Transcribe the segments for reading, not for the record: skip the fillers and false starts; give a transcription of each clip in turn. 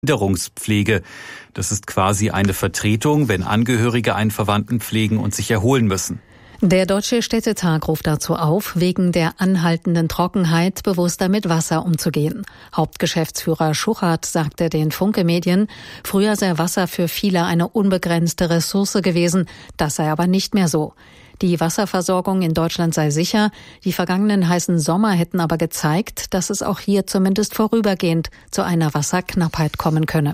Behinderungspflege. Das ist quasi eine Vertretung, wenn Angehörige einen Verwandten pflegen und sich erholen müssen. Der Deutsche Städtetag ruft dazu auf, wegen der anhaltenden Trockenheit bewusster mit Wasser umzugehen. Hauptgeschäftsführer Schuchert sagte den Funke-Medien, früher sei Wasser für viele eine unbegrenzte Ressource gewesen, das sei aber nicht mehr so. Die Wasserversorgung in Deutschland sei sicher, die vergangenen heißen Sommer hätten aber gezeigt, dass es auch hier zumindest vorübergehend zu einer Wasserknappheit kommen könne.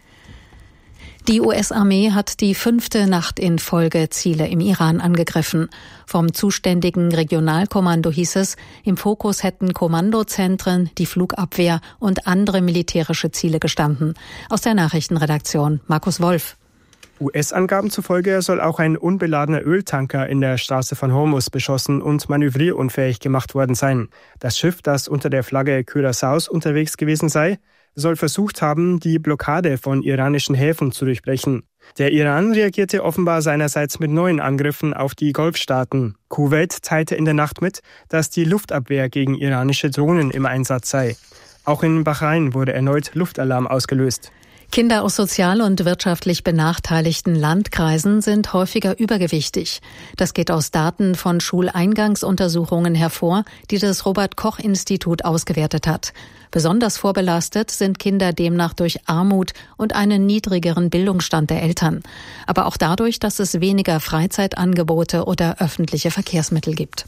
Die US-Armee hat die 5. Nacht in Folge Ziele im Iran angegriffen. Vom zuständigen Regionalkommando hieß es, im Fokus hätten Kommandozentren, die Flugabwehr und andere militärische Ziele gestanden. Aus der Nachrichtenredaktion Markus Wolf. US-Angaben zufolge soll auch ein unbeladener Öltanker in der Straße von Hormuz beschossen und manövrierunfähig gemacht worden sein. Das Schiff, das unter der Flagge Curaçaos unterwegs gewesen sei, soll versucht haben, die Blockade von iranischen Häfen zu durchbrechen. Der Iran reagierte offenbar seinerseits mit neuen Angriffen auf die Golfstaaten. Kuwait teilte in der Nacht mit, dass die Luftabwehr gegen iranische Drohnen im Einsatz sei. Auch in Bahrain wurde erneut Luftalarm ausgelöst. Kinder aus sozial und wirtschaftlich benachteiligten Landkreisen sind häufiger übergewichtig. Das geht aus Daten von Schuleingangsuntersuchungen hervor, die das Robert-Koch-Institut ausgewertet hat. Besonders vorbelastet sind Kinder demnach durch Armut und einen niedrigeren Bildungsstand der Eltern. Aber auch dadurch, dass es weniger Freizeitangebote oder öffentliche Verkehrsmittel gibt.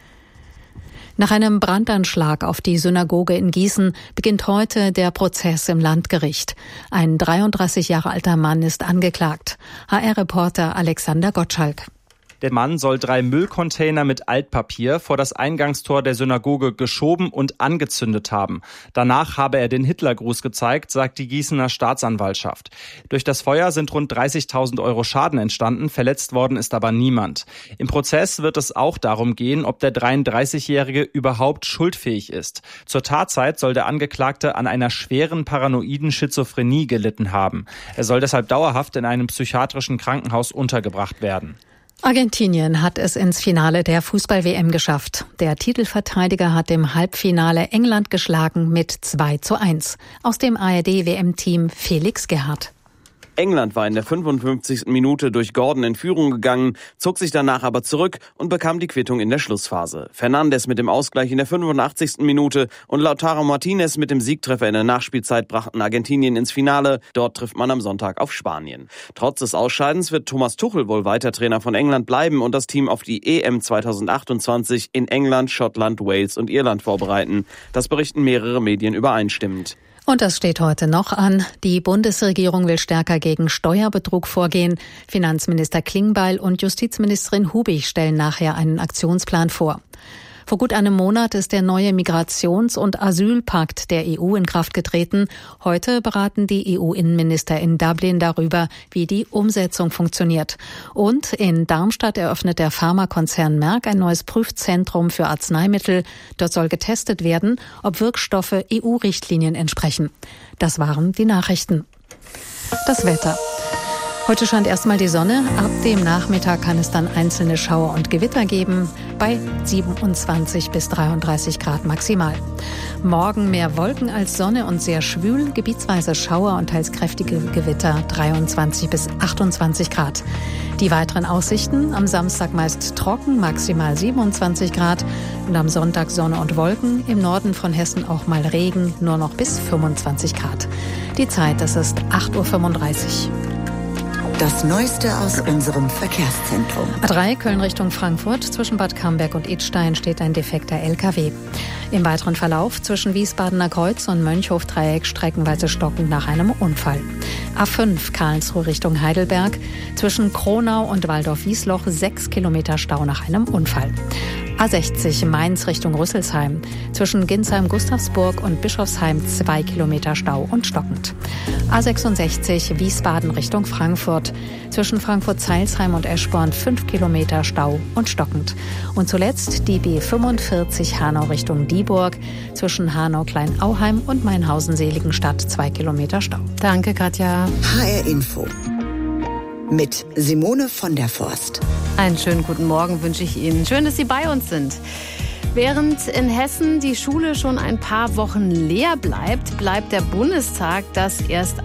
Nach einem Brandanschlag auf die Synagoge in Gießen beginnt heute der Prozess im Landgericht. Ein 33 Jahre alter Mann ist angeklagt. HR-Reporter Alexander Gottschalk. Der Mann soll 3 Müllcontainer mit Altpapier vor das Eingangstor der Synagoge geschoben und angezündet haben. Danach habe er den Hitlergruß gezeigt, sagt die Gießener Staatsanwaltschaft. Durch das Feuer sind rund 30.000 Euro Schaden entstanden, verletzt worden ist aber niemand. Im Prozess wird es auch darum gehen, ob der 33-Jährige überhaupt schuldfähig ist. Zur Tatzeit soll der Angeklagte an einer schweren paranoiden Schizophrenie gelitten haben. Er soll deshalb dauerhaft in einem psychiatrischen Krankenhaus untergebracht werden. Argentinien hat es ins Finale der Fußball-WM geschafft. Der Titelverteidiger hat im Halbfinale England geschlagen mit 2:1. Aus dem ARD-WM-Team Felix Gerhardt. England war in der 55. Minute durch Gordon in Führung gegangen, zog sich danach aber zurück und bekam die Quittung in der Schlussphase. Fernandes mit dem Ausgleich in der 85. Minute und Lautaro Martinez mit dem Siegtreffer in der Nachspielzeit brachten Argentinien ins Finale. Dort trifft man am Sonntag auf Spanien. Trotz des Ausscheidens wird Thomas Tuchel wohl weiter Trainer von England bleiben und das Team auf die EM 2028 in England, Schottland, Wales und Irland vorbereiten. Das berichten mehrere Medien übereinstimmend. Und das steht heute noch an. Die Bundesregierung will stärker gegen Steuerbetrug vorgehen. Finanzminister Klingbeil und Justizministerin Hubig stellen nachher einen Aktionsplan vor. Vor gut einem Monat ist der neue Migrations- und Asylpakt der EU in Kraft getreten. Heute beraten die EU-Innenminister in Dublin darüber, wie die Umsetzung funktioniert. Und in Darmstadt eröffnet der Pharmakonzern Merck ein neues Prüfzentrum für Arzneimittel. Dort soll getestet werden, ob Wirkstoffe EU-Richtlinien entsprechen. Das waren die Nachrichten. Das Wetter. Heute scheint erstmal die Sonne. Ab dem Nachmittag kann es dann einzelne Schauer und Gewitter geben, bei 27 bis 33 Grad maximal. Morgen mehr Wolken als Sonne und sehr schwül, gebietsweise Schauer und teils kräftige Gewitter, 23 bis 28 Grad. Die weiteren Aussichten: am Samstag meist trocken, maximal 27 Grad. Und am Sonntag Sonne und Wolken, im Norden von Hessen auch mal Regen, nur noch bis 25 Grad. Die Zeit, das ist 8:35 Uhr. Das Neueste aus unserem Verkehrszentrum. A3 Köln Richtung Frankfurt. Zwischen Bad Camberg und Idstein steht ein defekter LKW. Im weiteren Verlauf zwischen Wiesbadener Kreuz und Mönchhof-Dreieck streckenweise stockend nach einem Unfall. A5 Karlsruhe Richtung Heidelberg. Zwischen Kronau und Waldorf-Wiesloch 6 Kilometer Stau nach einem Unfall. A60 Mainz Richtung Rüsselsheim. Zwischen Ginsheim-Gustavsburg und Bischofsheim 2 Kilometer Stau und stockend. A66 Wiesbaden Richtung Frankfurt. Zwischen Frankfurt-Zeilsheim und Eschborn 5 Kilometer Stau und stockend. Und zuletzt die B45 Hanau Richtung Dieburg. Zwischen Hanau-Kleinauheim und Mainhausen-Seligenstadt 2 Kilometer Stau. Danke, Katja. HR Info mit Simone von der Forst. Einen schönen guten Morgen wünsche ich Ihnen. Schön, dass Sie bei uns sind. Während in Hessen die Schule schon ein paar Wochen leer bleibt, bleibt der Bundestag das erst